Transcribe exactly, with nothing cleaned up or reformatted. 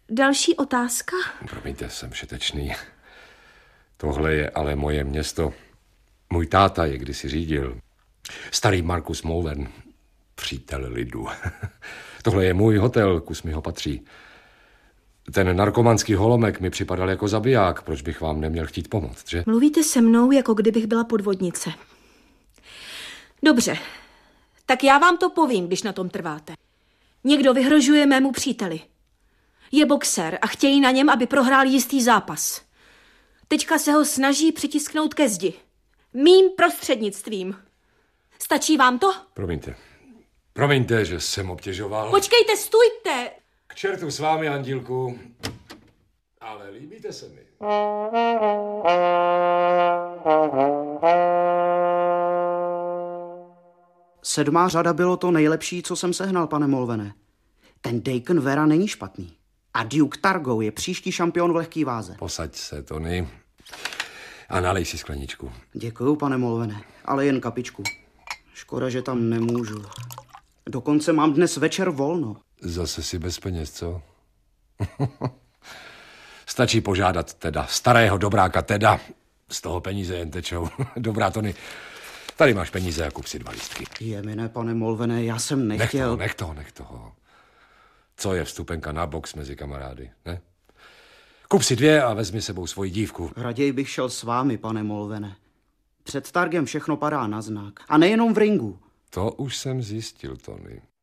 Další otázka? Promiňte, jsem všetečný. Tohle je ale moje město. Můj táta je kdysi řídil. Starý Markus Mulven, přítel lidu. Tohle je můj hotel, kus mi ho patří. Ten narkomanský holomek mi připadal jako zabiják. Proč bych vám neměl chtít pomoct, že? Mluvíte se mnou, jako kdybych byla podvodnice. Dobře, tak já vám to povím, když na tom trváte. Někdo vyhrožuje mému příteli. Je boxer a chtějí na něm, aby prohrál jistý zápas. Teďka se ho snaží přitisknout ke zdi. Mým prostřednictvím. Stačí vám to? Promiňte. Promiňte, že jsem obtěžoval. Počkejte, stůjte! K čertu s vámi, Andílku. Ale líbíte se mi. Sedmá řada bylo to nejlepší, co jsem sehnal, pane Mulvene. Ten Dakin Vera není špatný. A Duke Targo je příští šampion v lehký váze. Posaď se, Tony. A nalej si skleničku. Děkuju, pane Mulvene, ale jen kapičku. Škoda, že tam nemůžu. Dokonce mám dnes večer volno. Zase si bez peněz, co? Stačí požádat teda starého dobráka teda. Z toho peníze jen tečou. Dobrá, Tony. Tady máš peníze a kup si dva lístky. Jemine, pane Mulvene, já jsem nechtěl... Nech toho, nech toho, nech toho. Co je vstupenka na box mezi kamarády, ne? Kup si dvě a vezmi sebou svoji dívku. Raději bych šel s vámi, pane Mulvene. Před targem všechno padá na znak. A nejenom v ringu. To už jsem zjistil, Tony.